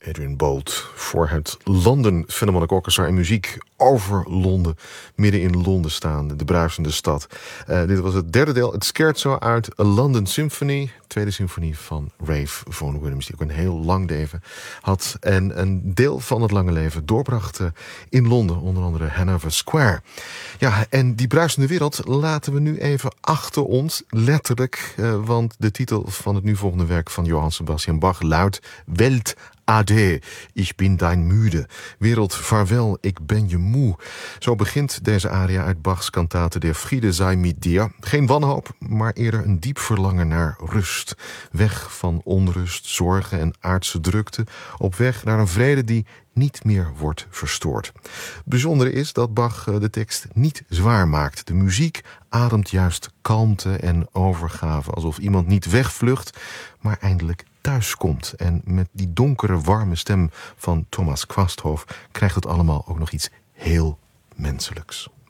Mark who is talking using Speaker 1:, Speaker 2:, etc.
Speaker 1: Adrian Bolt voor het London Philharmonic Orchestra en muziek over Londen, midden in Londen staande, de bruisende stad. Dit was het derde deel, het scherzo uit A London Symphony, tweede symfonie van Ralph Vaughan Williams, die ook een heel lang leven had en een deel van het lange leven doorbracht in Londen, onder andere Hanover Square. Ja, en die bruisende wereld laten we nu even achter ons, letterlijk, want de titel van het nu volgende werk van Johann Sebastian Bach luidt Welt Ade, ich bin dein müde. Wereld, vaarwel, ik ben je moe. Zo begint deze aria uit Bachs kantate Der Friede sei mit dir. Geen wanhoop, maar eerder een diep verlangen naar rust. Weg van onrust, zorgen en aardse drukte. Op weg naar een vrede die niet meer wordt verstoord. Bijzonder is dat Bach de tekst niet zwaar maakt. De muziek ademt juist kalmte en overgave. Alsof iemand niet wegvlucht, maar eindelijk thuiskomt. En met die donkere, warme stem van Thomas Quasthoff krijgt het allemaal ook nog iets heel menselijks.